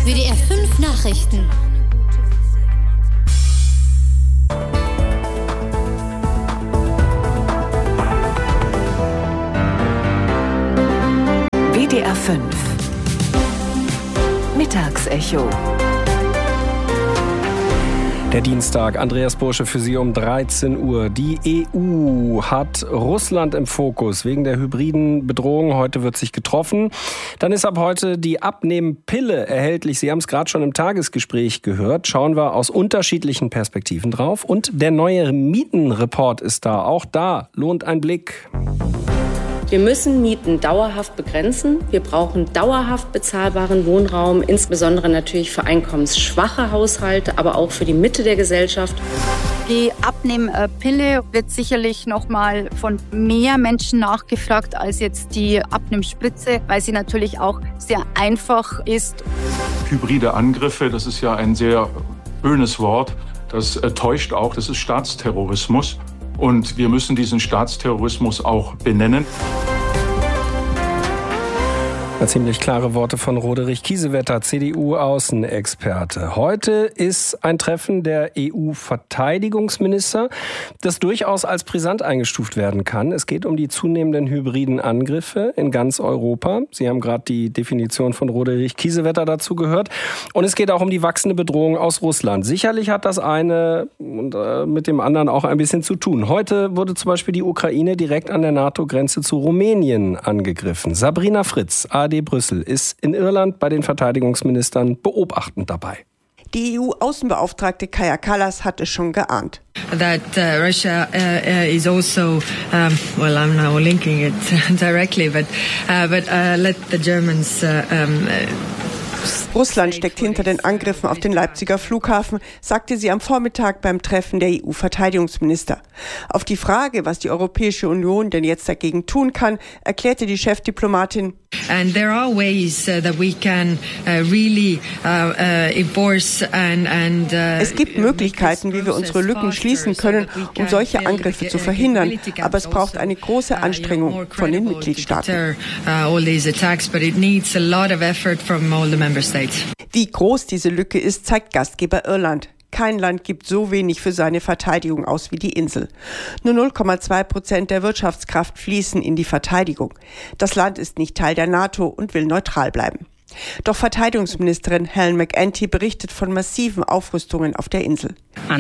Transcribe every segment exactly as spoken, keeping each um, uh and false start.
W D R fünf Nachrichten. W D R fünf Mittagsecho. Der Dienstag, Andreas Bursche für Sie um dreizehn Uhr. Die E U hat Russland im Fokus wegen der hybriden Bedrohung. Heute wird sich getroffen. Dann ist ab heute die Abnehmpille erhältlich. Sie haben es gerade schon im Tagesgespräch gehört. Schauen wir aus unterschiedlichen Perspektiven drauf. Und der neue Mietenreport ist da. Auch da lohnt ein Blick. Wir müssen Mieten dauerhaft begrenzen. Wir brauchen dauerhaft bezahlbaren Wohnraum, insbesondere natürlich für einkommensschwache Haushalte, aber auch für die Mitte der Gesellschaft. Die Abnehmpille wird sicherlich noch mal von mehr Menschen nachgefragt als jetzt die Abnehmspritze, weil sie natürlich auch sehr einfach ist. Hybride Angriffe, das ist ja ein sehr schönes Wort. Das äh, täuscht auch, das ist Staatsterrorismus. Und wir müssen diesen Staatsterrorismus auch benennen. Ziemlich klare Worte von Roderich Kiesewetter, C D U-Außenexperte. Heute ist ein Treffen der E U-Verteidigungsminister, das durchaus als brisant eingestuft werden kann. Es geht um die zunehmenden hybriden Angriffe in ganz Europa. Sie haben gerade die Definition von Roderich Kiesewetter dazu gehört. Und es geht auch um die wachsende Bedrohung aus Russland. Sicherlich hat das eine und, äh, mit dem anderen auch ein bisschen zu tun. Heute wurde zum Beispiel die Ukraine direkt an der NATO-Grenze zu Rumänien angegriffen. Sabrina Fritz, A R D Brüssel, ist in Irland bei den Verteidigungsministern beobachtend dabei. Die E U-Außenbeauftragte Kaja Kallas hat es schon geahnt. That uh, Russia uh, is also, um, well, I'm now linking it directly, but uh, but uh, let the Germans uh, um, Russland steckt hinter den Angriffen auf den Leipziger Flughafen, sagte sie am Vormittag beim Treffen der E U-Verteidigungsminister. Auf die Frage, was die Europäische Union denn jetzt dagegen tun kann, erklärte die Chefdiplomatin: And there are ways uh, that we can uh, really uh, uh, enforce and and uh, Es gibt Möglichkeiten, wie wir unsere Lücken schließen können, um solche Angriffe zu verhindern, aber es braucht eine große Anstrengung von den Mitgliedstaaten. Wie groß diese Lücke ist, zeigt Gastgeber Irland. Kein Land gibt so wenig für seine Verteidigung aus wie die Insel. Nur null Komma zwei Prozent der Wirtschaftskraft fließen in die Verteidigung. Das Land ist nicht Teil der NATO und will neutral bleiben. Doch Verteidigungsministerin Helen McEntee berichtet von massiven Aufrüstungen auf der Insel.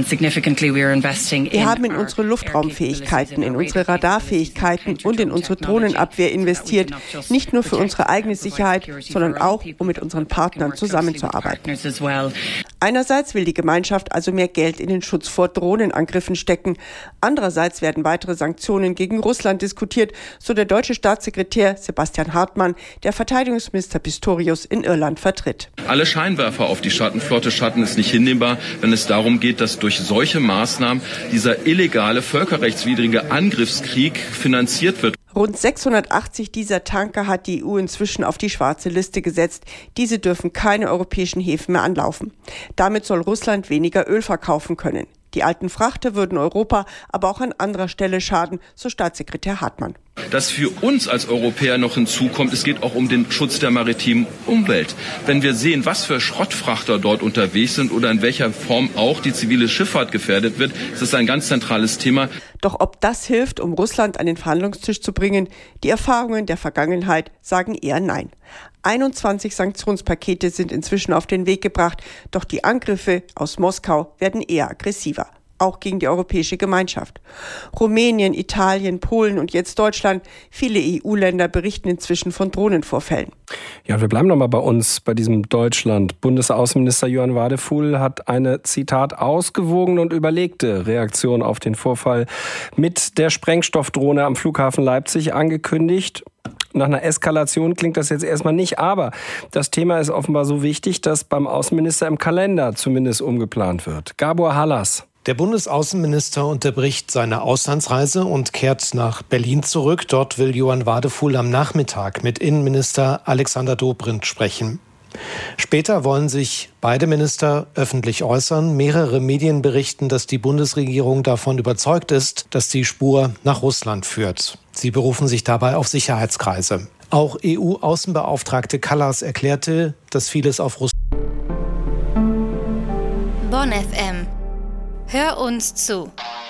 Wir haben in unsere Luftraumfähigkeiten, in unsere Radarfähigkeiten und in unsere Drohnenabwehr investiert, nicht nur für unsere eigene Sicherheit, sondern auch, um mit unseren Partnern zusammenzuarbeiten. Einerseits will die Gemeinschaft also mehr Geld in den Schutz vor Drohnenangriffen stecken. Andererseits werden weitere Sanktionen gegen Russland diskutiert, so der deutsche Staatssekretär Sebastian Hartmann, der Verteidigungsminister Pistorius in Irland vertritt. Alle Scheinwerfer auf die Schattenflotte schatten es nicht hinnehmbar, wenn es darum geht, dass durch solche Maßnahmen dieser illegale, völkerrechtswidrige Angriffskrieg finanziert wird. Rund sechshundertachtzig dieser Tanker hat die E U inzwischen auf die schwarze Liste gesetzt. Diese dürfen keine europäischen Häfen mehr anlaufen. Damit soll Russland weniger Öl verkaufen können. Die alten Frachter würden Europa aber auch an anderer Stelle schaden, so Staatssekretär Hartmann. Das für uns als Europäer noch hinzukommt, es geht auch um den Schutz der maritimen Umwelt. Wenn wir sehen, was für Schrottfrachter dort unterwegs sind oder in welcher Form auch die zivile Schifffahrt gefährdet wird, ist das ein ganz zentrales Thema. Doch ob das hilft, um Russland an den Verhandlungstisch zu bringen, die Erfahrungen der Vergangenheit sagen eher nein. einundzwanzig Sanktionspakete sind inzwischen auf den Weg gebracht, doch die Angriffe aus Moskau werden eher aggressiver. Auch gegen die europäische Gemeinschaft. Rumänien, Italien, Polen und jetzt Deutschland, viele E U-Länder berichten inzwischen von Drohnenvorfällen. Ja, wir bleiben nochmal bei uns, bei diesem Deutschland. Bundesaußenminister Johann Wadefuhl hat eine, Zitat, ausgewogene und überlegte Reaktion auf den Vorfall mit der Sprengstoffdrohne am Flughafen Leipzig angekündigt. Nach einer Eskalation klingt das jetzt erstmal nicht, aber das Thema ist offenbar so wichtig, dass beim Außenminister im Kalender zumindest umgeplant wird. Gabor Hallas. Der Bundesaußenminister unterbricht seine Auslandsreise und kehrt nach Berlin zurück. Dort will Johann Wadefuhl am Nachmittag mit Innenminister Alexander Dobrindt sprechen. Später wollen sich beide Minister öffentlich äußern. Mehrere Medien berichten, dass die Bundesregierung davon überzeugt ist, dass die Spur nach Russland führt. Sie berufen sich dabei auf Sicherheitskreise. Auch E U-Außenbeauftragte Kallas erklärte, dass vieles auf Russland Bonn F M. Hör uns zu.